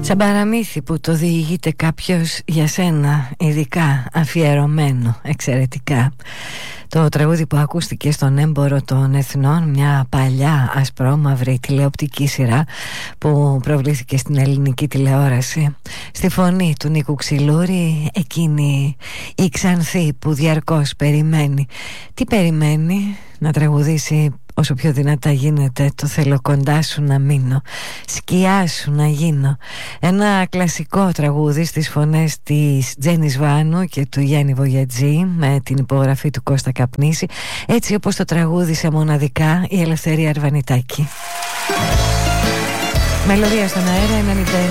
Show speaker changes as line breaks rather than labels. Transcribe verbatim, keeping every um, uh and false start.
Σαν παραμύθι που το διηγείται κάποιος για σένα, ειδικά αφιερωμένο, εξαιρετικά. Το τραγούδι που ακούστηκε στον Έμπορο των Εθνών, μια παλιά ασπρόμαυρη τηλεοπτική σειρά που προβλήθηκε στην ελληνική τηλεόραση, στη φωνή του Νίκου Ξυλούρη, εκείνη η Ξανθή που διαρκώς περιμένει. Τι περιμένει? Να τραγουδήσει όσο πιο δυνατά γίνεται το «Θέλω κοντά σου να μείνω, σκιά σου να γίνω». Ένα κλασικό τραγούδι στις φωνές της Τζένις Βάνου και του Γιάννη Βογιατζή, με την υπογραφή του Κώστα Καπνίση, έτσι όπως το τραγούδισε μοναδικά η Ελευθερία Αρβανιτάκη. Μελωδία στον αέρα ενενήντα εννιά